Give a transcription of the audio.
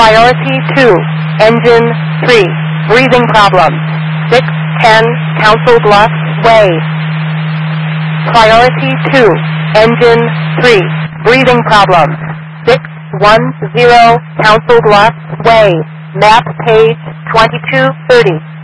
Priority 2, engine 3, breathing problems. 610 Council Bluffs Way. Priority 2, engine 3, breathing problems. 610 Council Bluffs Way. Map page 2230.